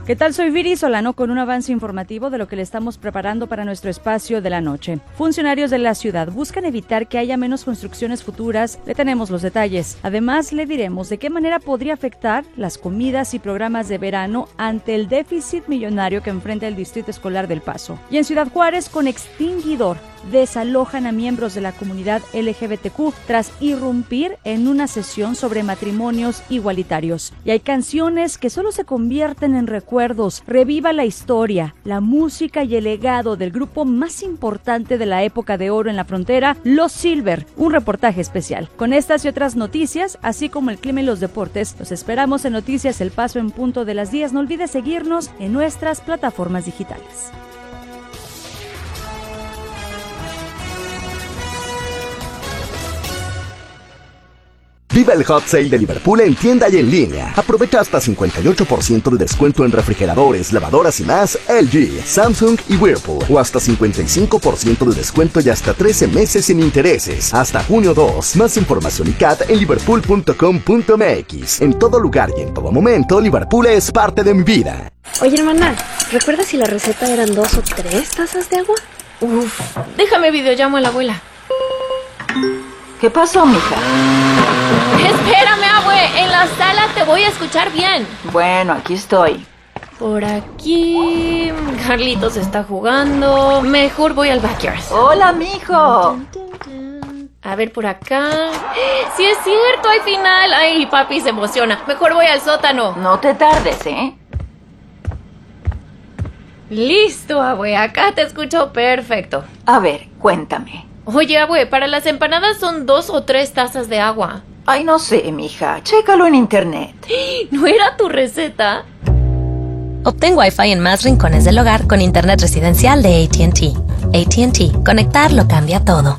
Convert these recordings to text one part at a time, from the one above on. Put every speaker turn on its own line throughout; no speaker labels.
¿Qué tal? Soy Viri Solano con un avance informativo de lo que le estamos preparando para nuestro espacio de la noche. Funcionarios de la ciudad buscan evitar que haya menos construcciones futuras. Le tenemos los detalles. Además, le diremos de qué manera podría afectar las comidas y programas de verano ante el déficit millonario que enfrenta el Distrito Escolar del Paso. Y en Ciudad Juárez, con extinguidor, desalojan a miembros de la comunidad LGBTQ tras irrumpir en una sesión sobre matrimonios igualitarios. Y hay canciones que solo se convierten en recuerdos. Reviva la historia, la música y el legado del grupo más importante de la época de oro en la frontera, Los Silver. Un reportaje especial. Con estas y otras noticias, así como el clima y los deportes, los esperamos en Noticias El Paso en punto de las 10. No olvide seguirnos en nuestras plataformas digitales.
Viva el Hot Sale de Liverpool en tienda y en línea. Aprovecha hasta 58% de descuento en refrigeradores, lavadoras y más LG, Samsung y Whirlpool. O hasta 55% de descuento y hasta 13 meses sin intereses. Hasta junio 2. Más información y CAT en liverpool.com.mx. En todo lugar y en todo momento, Liverpool es parte de mi vida.
Oye, hermana, ¿recuerdas si la receta eran 2 o 3 tazas de agua?
Uf, déjame videollamo a la abuela.
¿Qué pasó, mija?
Espérame, abue, en la sala te voy a escuchar bien.
Bueno, aquí estoy.
Por aquí, Carlitos está jugando. Mejor voy al backyard.
Hola, mijo.
A ver, por acá. Sí es cierto, hay final. Ay, papi se emociona. Mejor voy al sótano.
No te tardes, ¿eh?
Listo, abue, acá te escucho perfecto.
A ver, cuéntame.
Oye, abue, para las empanadas son 2 o 3 tazas de agua.
Ay, no sé, mija. Chécalo en internet.
¿No era tu receta?
Obtén Wi-Fi en más rincones del hogar con internet residencial de AT&T. AT&T. Conectar lo cambia todo.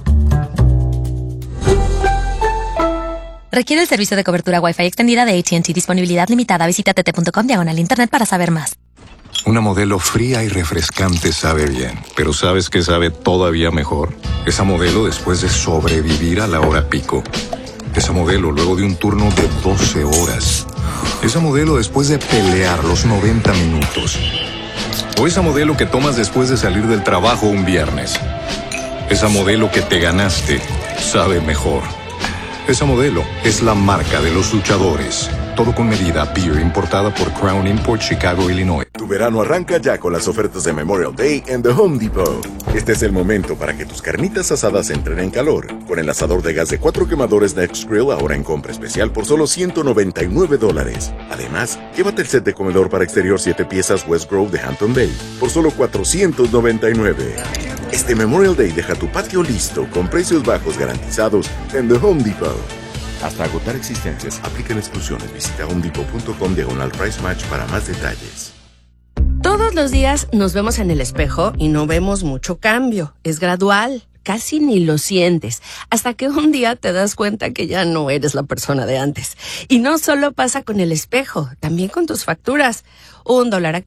Requiere el servicio de cobertura Wi-Fi extendida de AT&T. Disponibilidad limitada. Visita tt.com/internet para saber más.
Una Modelo fría y refrescante sabe bien, pero ¿sabes qué sabe todavía mejor? Esa Modelo después de sobrevivir a la hora pico. Esa Modelo luego de un turno de 12 horas. Esa Modelo después de pelear los 90 minutos. O esa Modelo que tomas después de salir del trabajo un viernes. Esa Modelo que te ganaste sabe mejor. Esa Modelo es la marca de los luchadores. Todo con medida. Beer importada por Crown Import, Chicago, Illinois.
Tu verano arranca ya con las ofertas de Memorial Day en The Home Depot. Este es el momento para que tus carnitas asadas entren en calor. Con el asador de gas de 4 quemadores Next Grill ahora en compra especial por solo $199. Además, llévate el set de comedor para exterior 7 piezas West Grove de Hampton Bay por solo $499. Este Memorial Day deja tu patio listo con precios bajos garantizados en The Home Depot. Hasta agotar existencias, aplican exclusiones. Visita homedepot.com/price match para más detalles.
Todos los días nos vemos en el espejo y no vemos mucho cambio. Es gradual, casi ni lo sientes, hasta que un día te das cuenta que ya no eres la persona de antes. Y no solo pasa con el espejo, también con tus facturas. $1 aquí.